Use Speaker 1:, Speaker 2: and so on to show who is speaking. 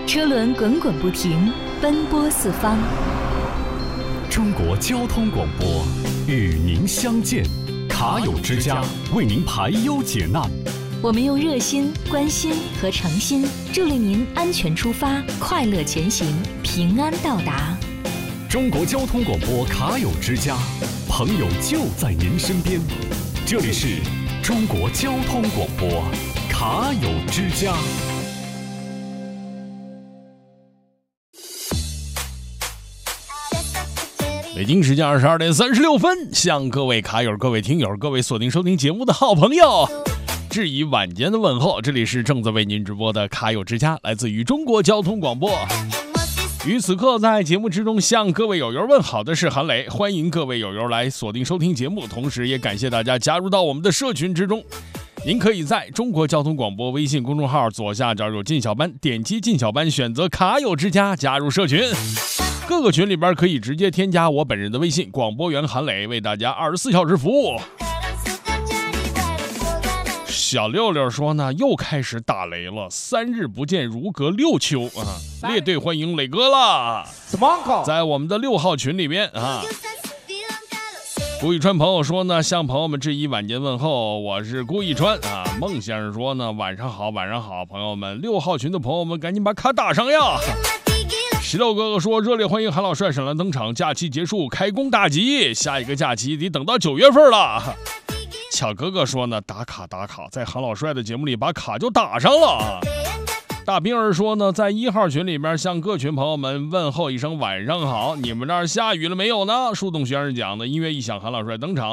Speaker 1: 车轮滚滚不停，奔波四方。
Speaker 2: 中国交通广播与您相见，卡友之家为您排忧解难。
Speaker 1: 我们用热心、关心和诚心助力您安全出发，快乐前行，平安到达。
Speaker 2: 中国交通广播卡友之家，朋友就在您身边。这里是中国交通广播卡友之家。
Speaker 3: 北京时间22点36分，向各位卡友、各位听友、各位锁定收听节目的好朋友致以晚间的问候。这里是正在为您直播的卡友之家，来自于中国交通广播。于此刻在节目之中向各位友友问好的是韩磊，欢迎各位友友来锁定收听节目，同时也感谢大家加入到我们的社群之中。您可以在中国交通广播微信公众号左下角有进小班，点击进小班，选择卡友之家加入社群。各个群里边可以直接添加我本人的微信，广播员韩磊，为大家24小时服务。小六六说呢，又开始打雷了，3日不见如隔6秋啊！列队欢迎磊哥了，在我们的6号群里边啊。顾一川朋友说呢，向朋友们致以晚间问候，我是顾一川啊。孟先生说呢，晚上好，晚上好，朋友们，6号群的朋友们赶紧把卡打上呀。石榴哥哥说，热烈欢迎韩老帅沈兰登场，假期结束开工大吉，下一个假期得等到9月份了。巧哥哥说呢，打卡，在韩老帅的节目里把卡就打上了。大兵儿说呢，在1号群里面向各群朋友们问候一声晚上好，你们那儿下雨了没有呢？树洞先生讲的，音乐一响，韩老帅登场。